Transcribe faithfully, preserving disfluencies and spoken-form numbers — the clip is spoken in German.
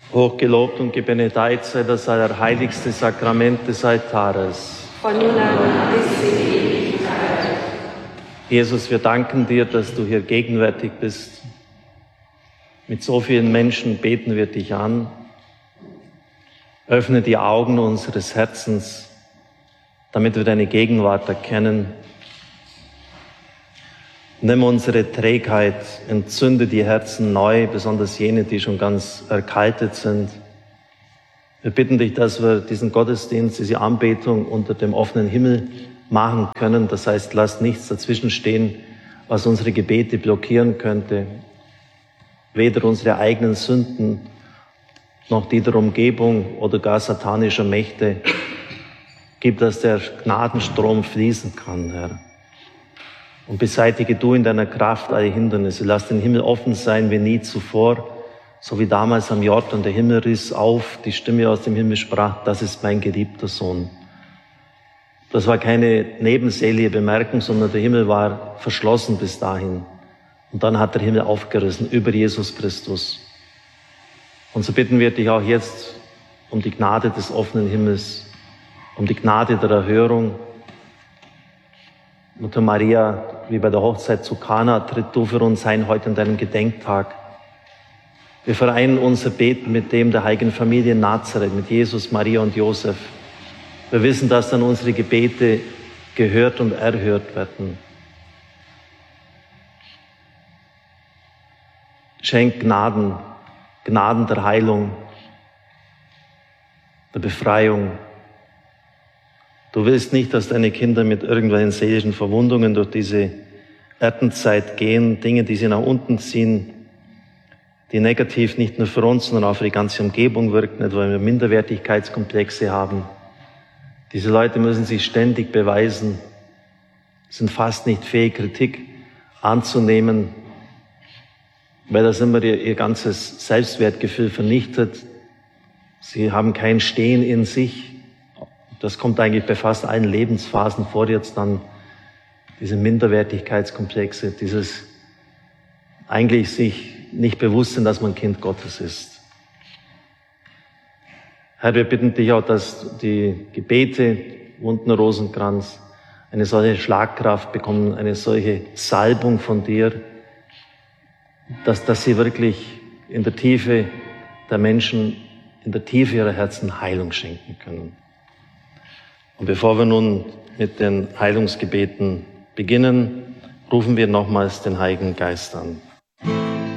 Hochgelobt und gebenedeit sei das allerheiligste Sakrament des Altares. Von nun an bis in Ewigkeit. Jesus, wir danken dir, dass du hier gegenwärtig bist. Mit so vielen Menschen beten wir dich an. Öffne die Augen unseres Herzens, damit wir deine Gegenwart erkennen. Nimm unsere Trägheit, entzünde die Herzen neu, besonders jene, die schon ganz erkaltet sind. Wir bitten dich, dass wir diesen Gottesdienst, diese Anbetung unter dem offenen Himmel machen können. Das heißt, lass nichts dazwischen stehen, was unsere Gebete blockieren könnte. Weder unsere eigenen Sünden, noch die der Umgebung oder gar satanischer Mächte. Gib, dass der Gnadenstrom fließen kann, Herr. Und beseitige du in deiner Kraft alle Hindernisse. Lass den Himmel offen sein wie nie zuvor, so wie damals am Jordan der Himmel riss auf, die Stimme aus dem Himmel sprach, das ist mein geliebter Sohn. Das war keine nebensächliche Bemerkung, sondern der Himmel war verschlossen bis dahin. Und dann hat der Himmel aufgerissen über Jesus Christus. Und so bitten wir dich auch jetzt um die Gnade des offenen Himmels, um die Gnade der Erhörung. Mutter Maria, wie bei der Hochzeit zu Kana, tritt du für uns ein heute an deinem Gedenktag. Wir vereinen unser Beten mit dem der heiligen Familie Nazareth, mit Jesus, Maria und Josef. Wir wissen, dass dann unsere Gebete gehört und erhört werden. Schenk Gnaden, Gnaden der Heilung, der Befreiung. Du willst nicht, dass deine Kinder mit irgendwelchen seelischen Verwundungen durch diese Erdenzeit gehen, Dinge, die sie nach unten ziehen, die negativ nicht nur für uns, sondern auch für die ganze Umgebung wirken, nicht weil wir Minderwertigkeitskomplexe haben. Diese Leute müssen sich ständig beweisen, sind fast nicht fähig, Kritik anzunehmen, weil das immer ihr, ihr ganzes Selbstwertgefühl vernichtet. Sie haben kein Stehen in sich. Das kommt eigentlich bei fast allen Lebensphasen vor, jetzt dann diese Minderwertigkeitskomplexe, dieses eigentlich sich nicht bewusst sein, dass man Kind Gottes ist. Herr, wir bitten dich auch, dass die Gebete, Wunden Rosenkranz, eine solche Schlagkraft bekommen, eine solche Salbung von dir, dass, dass sie wirklich in der Tiefe der Menschen, in der Tiefe ihrer Herzen Heilung schenken können. Und bevor wir nun mit den Heilungsgebeten beginnen, rufen wir nochmals den Heiligen Geist an.